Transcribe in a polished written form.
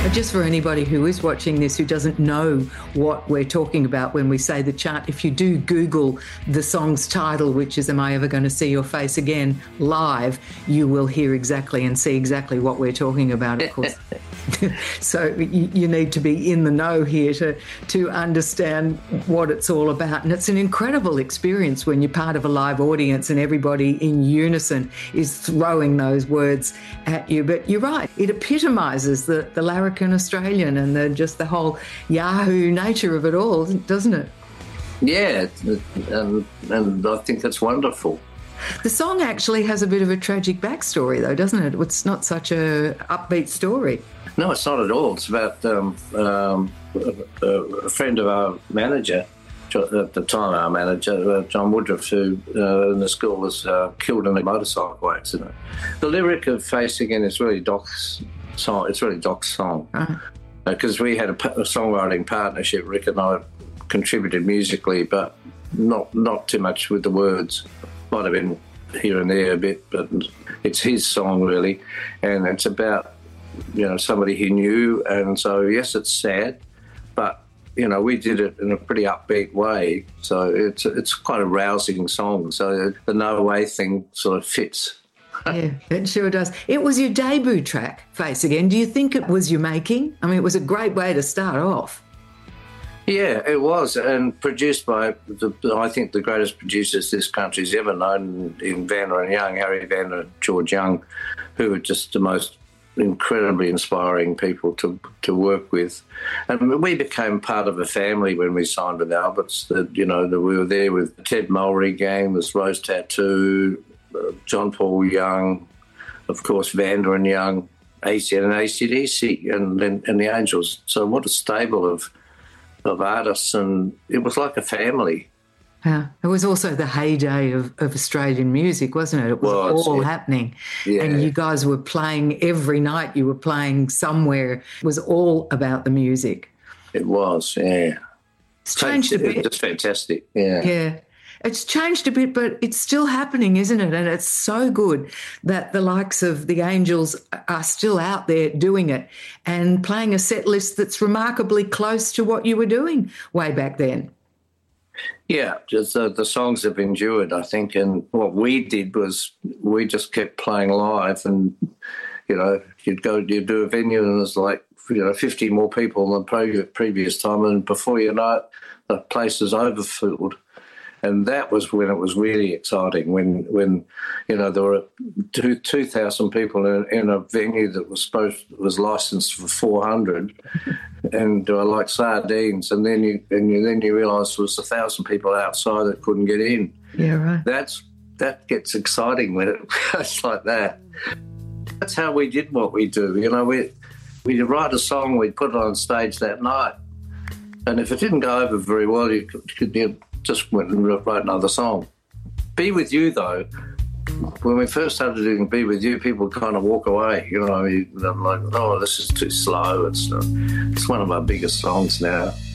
Just for anybody who is watching this who doesn't know what we're talking about when we say the chart, if you do Google the song's title, which is Am I Ever Going to See Your Face Again live, you will hear exactly and see exactly what we're talking about, of course. So you need to be in the know here to understand what it's all about. And it's an incredible experience when you're part of a live audience and everybody in unison is throwing those words at you. But you're right, it epitomises the larrikin Australian and just the whole Yahoo nature of it all, doesn't it? Yeah, and I think that's wonderful. The song actually has a bit of a tragic backstory, though, doesn't it? It's not such a upbeat story. No, it's not at all. It's about a friend of our manager, at the time our manager, John Woodruff, who in the school was killed in a motorcycle accident. The lyric of Face Again is really Doc's song. It's really Doc's song. Because we had a songwriting partnership. Rick and I contributed musically, but not too much with the words. Might have been here and there a bit, but it's his song really, and it's about somebody he knew, and so yes, it's sad, but we did it in a pretty upbeat way, so it's quite a rousing song. So the No Way thing sort of fits. Yeah, it sure does. It was your debut track, Face Again. Do you think it was your making? I mean, it was a great way to start off. Yeah, it was, and produced by, I think, the greatest producers this country's ever known in Vanda and Young, Harry Vanda and George Young, who were just the most incredibly inspiring people to work with. And we became part of a family when we signed with Alberts. We were there with Ted Mulry gang, with Rose Tattoo, John Paul Young, of course, Vanda and Young, AC/DC, and the Angels. So what a stable of artists, and it was like a family. Yeah. It was also the heyday of Australian music, wasn't it? It was all happening. Yeah. And you guys were playing every night. You were playing somewhere. It was all about the music. It was, yeah. It's changed a bit. Just fantastic, yeah. Yeah. It's changed a bit, but it's still happening, isn't it? And it's so good that the likes of the Angels are still out there doing it and playing a set list that's remarkably close to what you were doing way back then. Yeah, just the songs have endured, I think. And what we did was we just kept playing live, and you'd do a venue and there's like 50 more people than the previous time, and before you know it, the place is overfilled. And that was when it was really exciting, when there were 2,000 people in a venue that was licensed for 400, and like sardines. And then you realise there was 1,000 people outside that couldn't get in. Yeah, right. That gets exciting when it goes like that. That's how we did what we do. We'd write a song, we'd put it on stage that night, and if it didn't go over very well, you could just went and wrote another song. Be With You, though, when we first started doing Be With You, people kind of walk away. I'm like, oh, this is too slow. It's one of our biggest songs now.